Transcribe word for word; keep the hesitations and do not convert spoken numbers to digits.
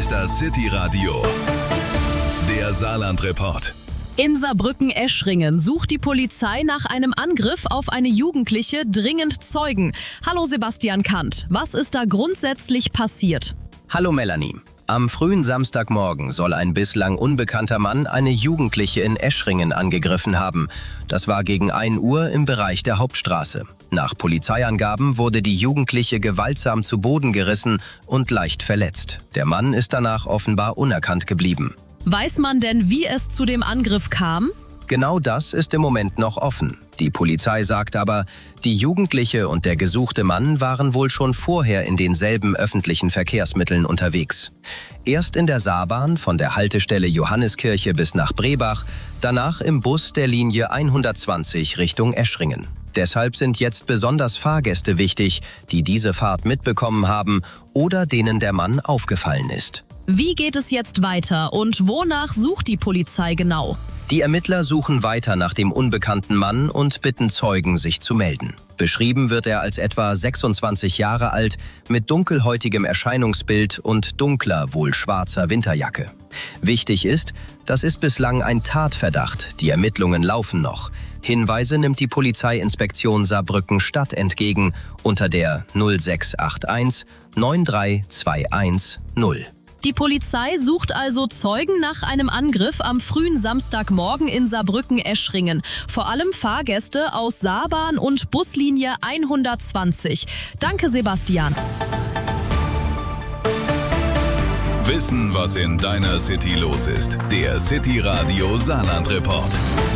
ist das City-Radio, der Saarland-Report. In Saarbrücken-Eschringen sucht die Polizei nach einem Angriff auf eine Jugendliche dringend Zeugen. Hallo Sebastian Kant, was ist da grundsätzlich passiert? Hallo Melanie. Am frühen Samstagmorgen soll ein bislang unbekannter Mann eine Jugendliche in Eschringen angegriffen haben. Das war gegen ein Uhr im Bereich der Hauptstraße. Nach Polizeiangaben wurde die Jugendliche gewaltsam zu Boden gerissen und leicht verletzt. Der Mann ist danach offenbar unerkannt geblieben. Weiß man denn, wie es zu dem Angriff kam? Genau das ist im Moment noch offen. Die Polizei sagt aber, die Jugendliche und der gesuchte Mann waren wohl schon vorher in denselben öffentlichen Verkehrsmitteln unterwegs. Erst in der Saarbahn von der Haltestelle Johanneskirche bis nach Brebach, danach im Bus der Linie hundertzwanzig Richtung Eschringen. Deshalb sind jetzt besonders Fahrgäste wichtig, die diese Fahrt mitbekommen haben oder denen der Mann aufgefallen ist. Wie geht es jetzt weiter und wonach sucht die Polizei genau? Die Ermittler suchen weiter nach dem unbekannten Mann und bitten Zeugen, sich zu melden. Beschrieben wird er als etwa sechsundzwanzig Jahre alt, mit dunkelhäutigem Erscheinungsbild und dunkler, wohl schwarzer Winterjacke. Wichtig ist, das ist bislang ein Tatverdacht, die Ermittlungen laufen noch. Hinweise nimmt die Polizeiinspektion Saarbrücken-Stadt entgegen unter der null sechs acht eins neun drei zwei eins null. Die Polizei sucht also Zeugen nach einem Angriff am frühen Samstagmorgen in Saarbrücken-Eschringen. Vor allem Fahrgäste aus Saarbahn und Buslinie hundertzwanzig. Danke, Sebastian. Wissen, was in deiner City los ist. Der City-Radio Saarland-Report.